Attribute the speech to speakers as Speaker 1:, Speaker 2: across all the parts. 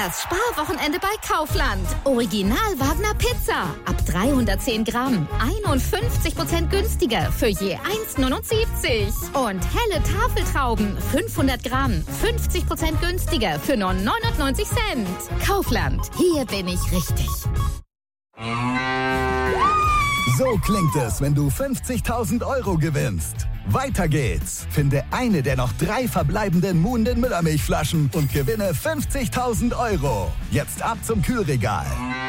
Speaker 1: Das Sparwochenende bei Kaufland. Original Wagner Pizza. Ab 310 Gramm. 51% günstiger für je 1,79. Und helle Tafeltrauben. 500 Gramm. 50% günstiger für nur 99 Cent. Kaufland. Hier bin ich richtig.
Speaker 2: So klingt es, wenn du 50.000 € gewinnst. Weiter geht's. Finde eine der noch 3 verbleibenden Muhnden Müllermilchflaschen und gewinne 50.000 €. Jetzt ab zum Kühlregal.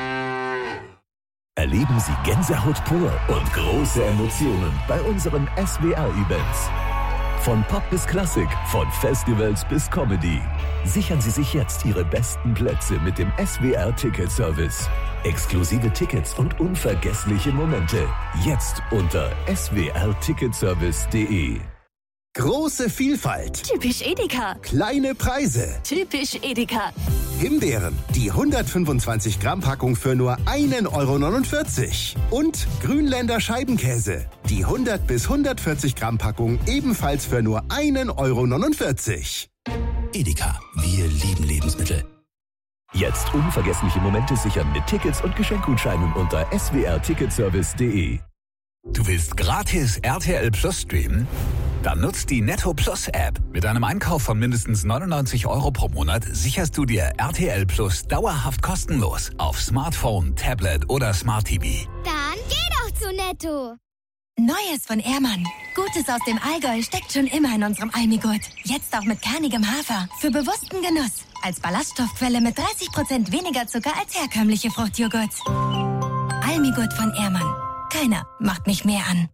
Speaker 3: Erleben Sie Gänsehaut pur und große Emotionen bei unseren SWR-Events. Von Pop bis Klassik, von Festivals bis Comedy. Sichern Sie sich jetzt Ihre besten Plätze mit dem SWR-Ticket-Service. Exklusive Tickets und unvergessliche Momente. Jetzt unter swrticketservice.de.
Speaker 4: Große Vielfalt.
Speaker 5: Typisch Edeka.
Speaker 4: Kleine Preise.
Speaker 5: Typisch Edeka.
Speaker 4: Himbeeren, die 125 Gramm Packung für nur 1,49 €. Und Grünländer Scheibenkäse, die 100 bis 140 Gramm Packung ebenfalls für nur 1,49 €.
Speaker 6: Edeka, wir lieben Lebensmittel.
Speaker 3: Jetzt unvergessliche Momente sichern mit Tickets und Geschenkgutscheinen unter swrticketservice.de.
Speaker 6: Du willst gratis RTL Plus streamen? Dann nutzt die Netto Plus App. Mit einem Einkauf von mindestens 99 € pro Monat sicherst du dir RTL Plus dauerhaft kostenlos auf Smartphone, Tablet oder Smart TV.
Speaker 7: Dann geh doch zu Netto.
Speaker 8: Neues von Ehrmann. Gutes aus dem Allgäu steckt schon immer in unserem Almigurt. Jetzt auch mit kernigem Hafer. Für bewussten Genuss. Als Ballaststoffquelle mit 30% weniger Zucker als herkömmliche Fruchtjoghurts. Almigurt von Ehrmann. Keiner macht mich mehr an.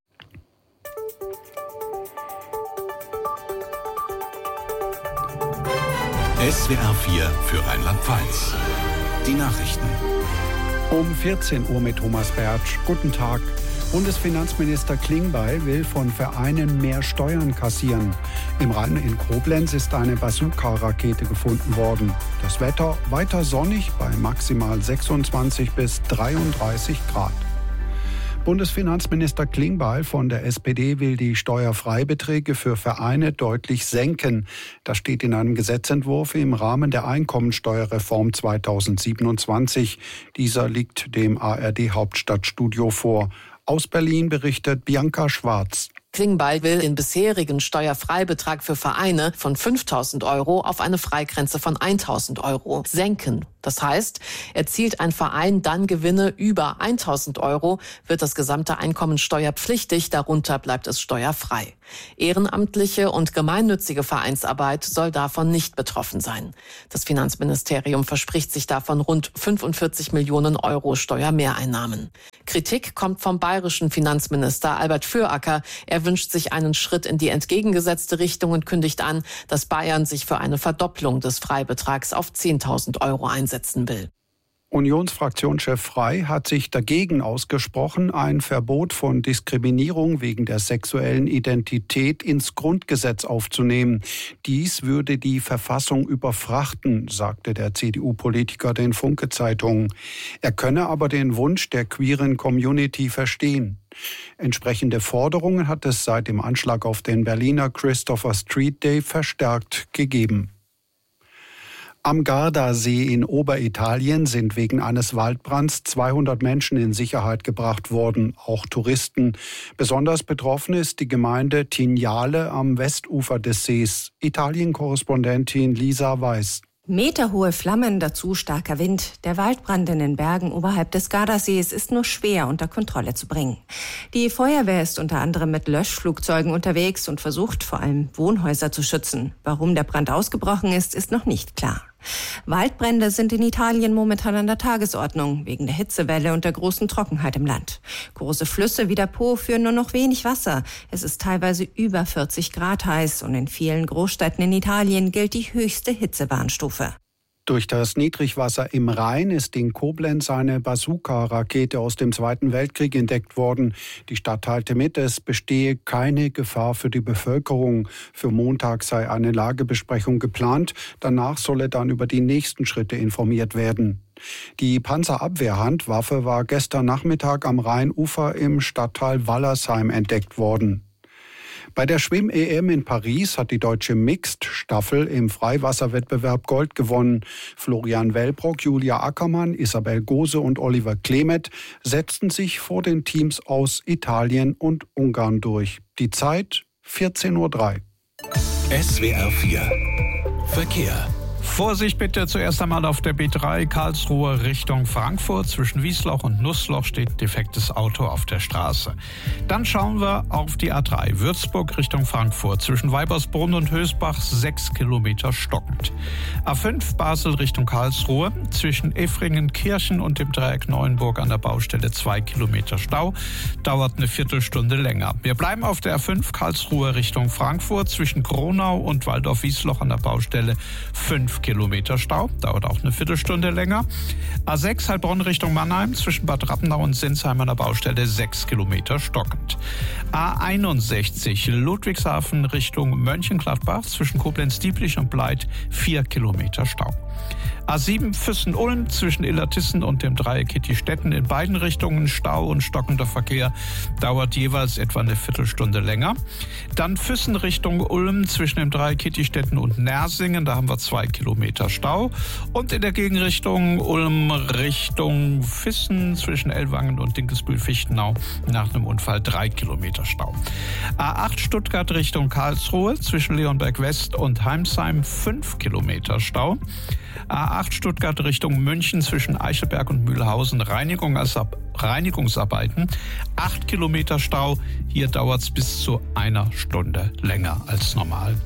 Speaker 9: SWR 4 für Rheinland-Pfalz. Die Nachrichten.
Speaker 10: Um 14 Uhr mit Thomas Bertsch. Guten Tag. Bundesfinanzminister Klingbeil will von Vereinen mehr Steuern kassieren. Im Rhein in Koblenz ist eine Bazooka-Rakete gefunden worden. Das Wetter weiter sonnig bei maximal 26 bis 33 Grad. Bundesfinanzminister Klingbeil von der SPD will die Steuerfreibeträge für Vereine deutlich senken. Das steht in einem Gesetzentwurf im Rahmen der Einkommensteuerreform 2027. Dieser liegt dem ARD-Hauptstadtstudio vor. Aus Berlin berichtet Bianca Schwarz.
Speaker 11: Klingbeil will den bisherigen Steuerfreibetrag für Vereine von 5.000 € auf eine Freigrenze von 1.000 € senken. Das heißt, erzielt ein Verein dann Gewinne über 1.000 €, wird das gesamte Einkommen steuerpflichtig, darunter bleibt es steuerfrei. Ehrenamtliche und gemeinnützige Vereinsarbeit soll davon nicht betroffen sein. Das Finanzministerium verspricht sich davon rund 45 Millionen € Steuermehreinnahmen. Kritik kommt vom bayerischen Finanzminister Albert Füracker. Er wünscht sich einen Schritt in die entgegengesetzte Richtung und kündigt an, dass Bayern sich für eine Verdopplung des Freibetrags auf 10.000 € einsetzen will.
Speaker 10: Unionsfraktionschef Frey hat sich dagegen ausgesprochen, ein Verbot von Diskriminierung wegen der sexuellen Identität ins Grundgesetz aufzunehmen. Dies würde die Verfassung überfrachten, sagte der CDU-Politiker den Funke-Zeitungen. Er könne aber den Wunsch der queeren Community verstehen. Entsprechende Forderungen hat es seit dem Anschlag auf den Berliner Christopher Street Day verstärkt gegeben. Am Gardasee in Oberitalien sind wegen eines Waldbrands 200 Menschen in Sicherheit gebracht worden, auch Touristen. Besonders betroffen ist die Gemeinde Tignale am Westufer des Sees. Italien-Korrespondentin Lisa Weiß.
Speaker 12: Meterhohe Flammen, dazu starker Wind. Der Waldbrand in den Bergen oberhalb des Gardasees ist nur schwer unter Kontrolle zu bringen. Die Feuerwehr ist unter anderem mit Löschflugzeugen unterwegs und versucht vor allem Wohnhäuser zu schützen. Warum der Brand ausgebrochen ist, ist noch nicht klar. Waldbrände sind in Italien momentan an der Tagesordnung, wegen der Hitzewelle und der großen Trockenheit im Land. Große Flüsse wie der Po führen nur noch wenig Wasser. Es ist teilweise über 40 Grad heiß und in vielen Großstädten in Italien gilt die höchste Hitzewarnstufe.
Speaker 10: Durch das Niedrigwasser im Rhein ist in Koblenz eine Bazooka-Rakete aus dem Zweiten Weltkrieg entdeckt worden. Die Stadt teilte mit, es bestehe keine Gefahr für die Bevölkerung. Für Montag sei eine Lagebesprechung geplant. Danach solle dann über die nächsten Schritte informiert werden. Die Panzerabwehrhandwaffe war gestern Nachmittag am Rheinufer im Stadtteil Wallersheim entdeckt worden. Bei der Schwimm-EM in Paris hat die deutsche Mixed-Staffel im Freiwasserwettbewerb Gold gewonnen. Florian Wellbrock, Julia Ackermann, Isabel Gose und Oliver Klemet setzten sich vor den Teams aus Italien und Ungarn durch. Die Zeit 14:03 Uhr.
Speaker 9: SWR 4 Verkehr.
Speaker 13: Vorsicht bitte zuerst einmal auf der B3 Karlsruhe Richtung Frankfurt. Zwischen Wiesloch und Nussloch steht ein defektes Auto auf der Straße. Dann schauen wir auf die A3 Würzburg Richtung Frankfurt. Zwischen Weibersbrunn und Hösbach 6 Kilometer stockend. A5 Basel Richtung Karlsruhe. Zwischen Effringen-Kirchen und dem Dreieck Neuenburg an der Baustelle 2 Kilometer Stau. Dauert eine Viertelstunde länger. Wir bleiben auf der A5 Karlsruhe Richtung Frankfurt. Zwischen Kronau und Waldorf-Wiesloch an der Baustelle 5 Kilometer Stau, dauert auch eine Viertelstunde länger. A6 Heilbronn Richtung Mannheim, zwischen Bad Rappenau und Sinsheim an der Baustelle 6 Kilometer stockend. A61 Ludwigshafen Richtung Mönchengladbach, zwischen Koblenz-Dieblich und Bleit 4 Kilometer Stau. A7 Füssen-Ulm zwischen Illertissen und dem Dreieck Kitti-Stetten in beiden Richtungen Stau und stockender Verkehr, dauert jeweils etwa eine Viertelstunde länger. Dann Füssen Richtung Ulm zwischen dem Dreieck Kitti-Stetten und Nersingen, da haben wir 2 Kilometer Stau. Und in der Gegenrichtung Ulm Richtung Füssen zwischen Ellwangen und Dinkelsbühl-Fichtenau nach einem Unfall 3 Kilometer Stau. A8 Stuttgart Richtung Karlsruhe zwischen Leonberg West und Heimsheim 5 Kilometer Stau. A8 Stuttgart Richtung München zwischen Eichelberg und Mühlhausen Reinigungsarbeiten 8 Kilometer Stau. Hier dauert es bis zu einer Stunde länger als normal.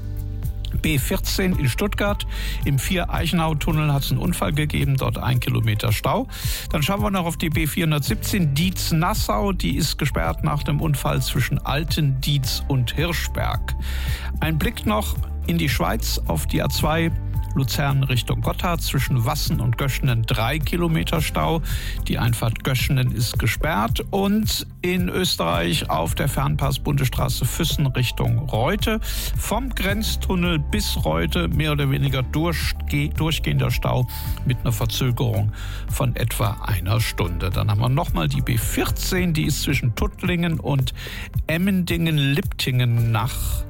Speaker 13: B14 in Stuttgart. Im 4-Eichenau-Tunnel hat es einen Unfall gegeben, dort 1 Kilometer Stau. Dann schauen wir noch auf die B417 Dietz-Nassau. Die ist gesperrt nach dem Unfall zwischen Altendietz und Hirschberg. Ein Blick noch in die Schweiz auf die A2 Luzern Richtung Gotthard zwischen Wassen und Göschenen 3 Kilometer Stau. Die Einfahrt Göschenen ist gesperrt. Und in Österreich auf der Fernpass-Bundesstraße Füssen Richtung Reute. Vom Grenztunnel bis Reute mehr oder weniger durchgehender Stau mit einer Verzögerung von etwa einer Stunde. Dann haben wir nochmal die B14, die ist zwischen Tuttlingen und Emmendingen-Liptingen nach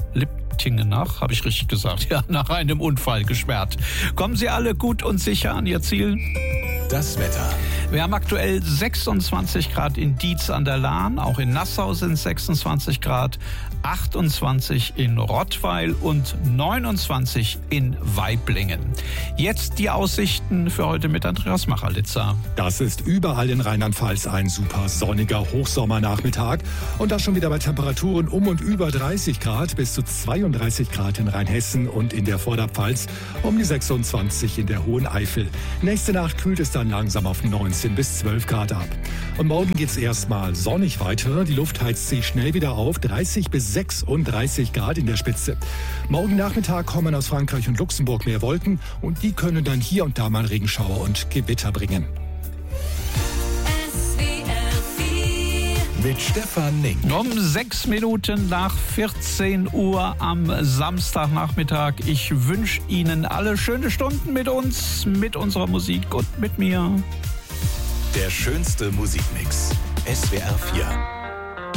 Speaker 13: habe ich richtig gesagt, ja, nach einem Unfall gesperrt. Kommen Sie alle gut und sicher an Ihr Ziel?
Speaker 9: Das Wetter.
Speaker 13: Wir haben aktuell 26 Grad in Dietz an der Lahn, auch in Nassau sind es 26 Grad, 28 in Rottweil und 29 in Waiblingen. Jetzt die Aussichten für heute mit Andreas Macharlitzer.
Speaker 14: Das ist überall in Rheinland-Pfalz ein super sonniger Hochsommernachmittag und das schon wieder bei Temperaturen um und über 30 Grad bis zu 32 Grad in Rheinhessen und in der Vorderpfalz, um die 26 in der Hohen Eifel. Nächste Nacht kühlt es dann langsam auf 19 bis 12 Grad ab. Und morgen geht es erstmal sonnig weiter. Die Luft heizt sich schnell wieder auf, 30 bis 36 Grad in der Spitze. Morgen Nachmittag kommen aus Frankreich und Luxemburg mehr Wolken und die können dann hier und da mal Regenschauer und Gewitter bringen.
Speaker 9: Mit Stefan Nink.
Speaker 13: Um 6 Minuten nach 14 Uhr am Samstagnachmittag. Ich wünsche Ihnen alle schöne Stunden mit uns, mit unserer Musik und mit mir.
Speaker 9: Der schönste Musikmix. SWR 4.